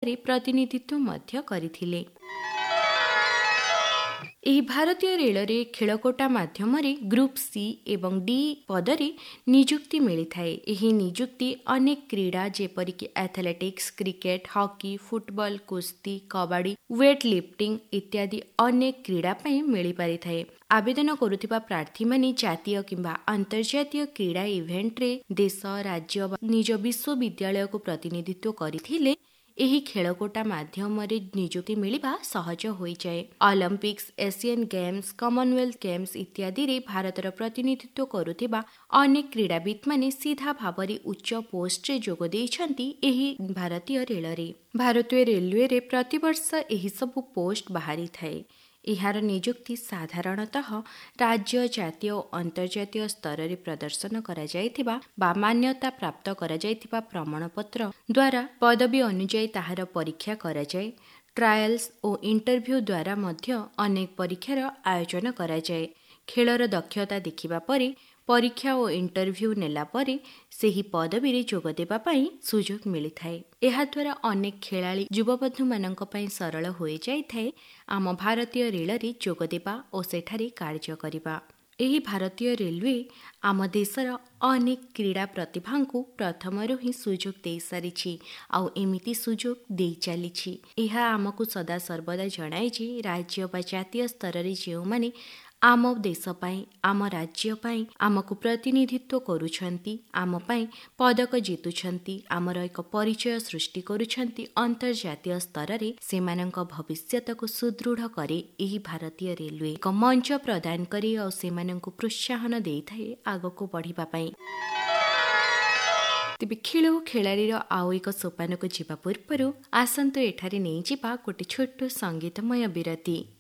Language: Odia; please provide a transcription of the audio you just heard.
ଜିଲ୍ଲାରେ ପ୍ରତିନିଧିତ୍ୱ ମଧ୍ୟ କରିଥିଲେ। ଏହି ଭାରତୀୟ ରେଳରେ ଖେଳକୋଟା ମାଧ୍ୟମରେ ଗ୍ରୁପ ସି ଏବଂ ଡି ପଦରେ ନିଯୁକ୍ତି ମିଳିଥାଏ। ଏହି ନିଯୁକ୍ତି ଅନେକ କ୍ରୀଡ଼ା ଯେପରିକି ଆଥଲେଟିକ୍ସ, କ୍ରିକେଟ, ହକି, ଫୁଟବଲ, କୁସ୍ତି, କବାଡି, ୱେଟ୍ ଲିଫ୍ଟିଂ ଇତ୍ୟାଦି ଅନେକ କ୍ରୀଡ଼ା ପାଇଁ ମିଳିପାରିଥାଏ। ଆବେଦନ କରୁଥିବା ପ୍ରାର୍ଥୀମାନେ ଜାତୀୟ କିମ୍ବା ଅନ୍ତର୍ଜାତୀୟ କ୍ରୀଡ଼ା ଇଭେଣ୍ଟରେ ଦେଶ, ରାଜ୍ୟ ବା ନିଜ ବିଶ୍ୱବିଦ୍ୟାଳୟକୁ ପ୍ରତିନିଧିତ୍ୱ କରିଥିଲେ ଏହି ଖେଳକୋଟା ମାଧ୍ୟମରେ ନିଯୁକ୍ତି ମିଳିବା ସହଜ ହୋଇଯାଏ। Olympics, Asian games, Commonwealth games ଇତ୍ୟାଦିରେ ଭାରତର ପ୍ରତିନିଧିତ୍ୱ କରୁଥିବା ଅନେକ କ୍ରୀଡ଼ାବିତମାନେ ସିଧା ଭାବରେ ଉଚ୍ଚ ପୋଷ୍ଟରେ ଯୋଗ ଦେଇଛନ୍ତି ଏହି ଭାରତୀୟ ରେଳରେ। ଭାରତୀୟ ରେଲୱେରେ ପ୍ରତିବର୍ଷ ଏହିସବୁ ପୋଷ୍ଟ ବାହାରିଥାଏ। ଏହାର ନିଯୁକ୍ତି ସାଧାରଣତଃ ରାଜ୍ୟ, ଜାତୀୟ ଓ ଅନ୍ତର୍ଜାତୀୟ ସ୍ତରରେ ପ୍ରଦର୍ଶନ କରାଯାଇଥିବା ବା ମାନ୍ୟତା ପ୍ରାପ୍ତ କରାଯାଇଥିବା ପ୍ରମାଣପତ୍ର ଦ୍ୱାରା ପଦବୀ ଅନୁଯାୟୀ ତାହାର ପରୀକ୍ଷା କରାଯାଏ। ଟ୍ରାଏଲ୍ସ ଓ ଇଣ୍ଟରଭ୍ୟୁ ଦ୍ୱାରା ମଧ୍ୟ ଅନେକ ପରୀକ୍ଷାର ଆୟୋଜନ କରାଯାଏ। ଖେଳର ଦକ୍ଷତା ଦେଖିବା ପରେ ପରୀକ୍ଷା ଓ ଇଣ୍ଟରଭ୍ୟୁ ନେଲା ପରେ ସେହି ପଦବୀରେ ଯୋଗ ଦେବା ପାଇଁ ସୁଯୋଗ ମିଳିଥାଏ। ଏହାଦ୍ୱାରା ଅନେକ ଖେଳାଳି ଯୁବବନ୍ଧୁମାନଙ୍କ ପାଇଁ ସରଳ ହୋଇଯାଇଥାଏ ଆମ ଭାରତୀୟ ରେଳରେ ଯୋଗ ଦେବା ଓ ସେଠାରେ କାର୍ଯ୍ୟ କରିବା। ଏହି ଭାରତୀୟ ରେଲୱେ ଆମ ଦେଶର ଅନେକ କ୍ରୀଡ଼ା ପ୍ରତିଭାଙ୍କୁ ପ୍ରଥମରୁ ହିଁ ସୁଯୋଗ ଦେଇସାରିଛି ଆଉ ଏମିତି ସୁଯୋଗ ଦେଇ ଚାଲିଛି। ଏହା ଆମକୁ ସଦାସର୍ବଦା ଜଣାଏ ଯେ ରାଜ୍ୟ ବା ଜାତୀୟ ସ୍ତରରେ ଯେଉଁମାନେ ଆମ ଦେଶ ପାଇଁ, ଆମ ରାଜ୍ୟ ପାଇଁ ଆମକୁ ପ୍ରତିନିଧିତ୍ୱ କରୁଛନ୍ତି, ଆମ ପାଇଁ ପଦକ ଜିତୁଛନ୍ତି, ଆମର ଏକ ପରିଚୟ ସୃଷ୍ଟି କରୁଛନ୍ତି ଅନ୍ତର୍ଜାତୀୟ ସ୍ତରରେ, ସେମାନଙ୍କ ଭବିଷ୍ୟତକୁ ସୁଦୃଢ଼ କରେ ଏହି ଭାରତୀୟ ରେଲୱେ। ଏକ ମଞ୍ଚ ପ୍ରଦାନ କରି ଆଉ ସେମାନଙ୍କୁ ପ୍ରୋତ୍ସାହନ ଦେଇଥାଏ ଆଗକୁ ବଢ଼ିବା ପାଇଁ। ତେବେ ଖେଳ ଓ ଖେଳାଳିର ଆଉ ଏକ ସୋପାନକୁ ଯିବା ପୂର୍ବରୁ ଆସନ୍ତୁ ଏଠାରେ ନେଇଯିବା ଗୋଟେ ଛୋଟ ସଙ୍ଗୀତମୟ ବିରତି।